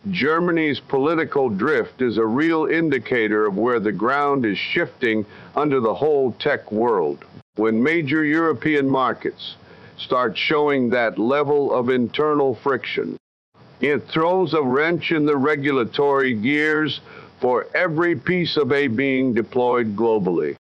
Germany's political drift is a real indicator of where the ground is shifting under the whole tech world. When major European markets start showing that level of internal friction, it throws a wrench in the regulatory gears for every piece of A being deployed globally.